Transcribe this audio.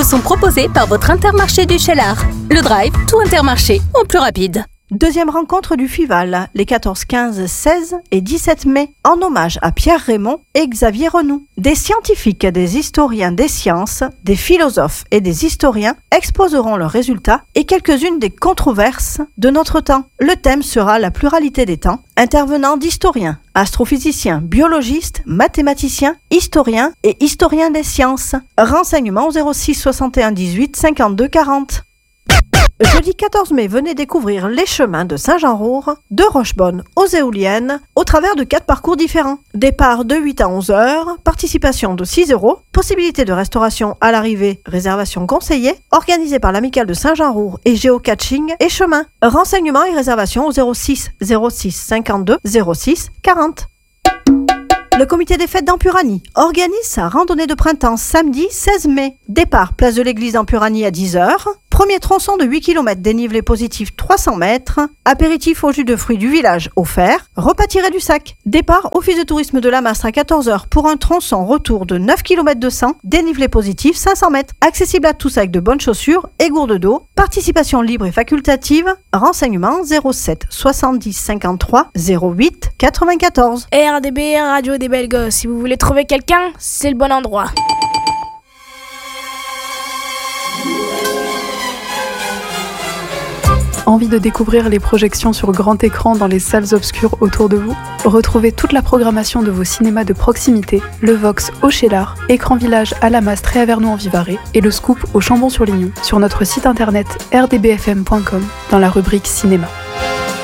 vous sont proposés par votre Intermarché du Cheylard. Le Drive, tout Intermarché en plus rapide. Deuxième rencontre du FIVAL, les 14, 15, 16 et 17 mai, en hommage à Pierre Raymond et Xavier Renou. Des scientifiques, des historiens des sciences, des philosophes et des historiens exposeront leurs résultats et quelques-unes des controverses de notre temps. Le thème sera la pluralité des temps, intervenant d'historiens, astrophysiciens, biologistes, mathématiciens, historiens et historiens des sciences. Renseignements au 06 61 18 52 40. Jeudi 14 mai, venez découvrir les chemins de Saint-Jean-Roure, de Rochebonne aux Éoliennes, au travers de 4 parcours différents. Départ de 8 à 11 heures, participation de 6 €, possibilité de restauration à l'arrivée, réservation conseillée, organisée par l'Amicale de Saint-Jean-Roure et Géocaching et Chemin. Renseignements et réservations au 06 06 52 06 40. Le comité des fêtes d'Empuranie organise sa randonnée de printemps samedi 16 mai. Départ place de l'église d'Empuranie à 10h. Premier tronçon de 8 km dénivelé positif 300 mètres. Apéritif au jus de fruits du village offert. Repas tiré du sac. Départ office de tourisme de la Mastre à 14h pour un tronçon retour de 9 km 200. Dénivelé positif 500 mètres. Accessible à tous avec de bonnes chaussures et gourdes d'eau. Participation libre et facultative. Renseignements 07 70 53 08 94. RDB, Radio des Belles Gosses. Si vous voulez trouver quelqu'un, c'est le bon endroit. Envie de découvrir les projections sur grand écran dans les salles obscures autour de vous? Retrouvez toute la programmation de vos cinémas de proximité, le Vox au Cheylard, Écran Village à la Mastre et à Vernoux-en-Vivarais et le Scoop au Chambon-sur-Lignon sur notre site internet rdbfm.com dans la rubrique cinéma.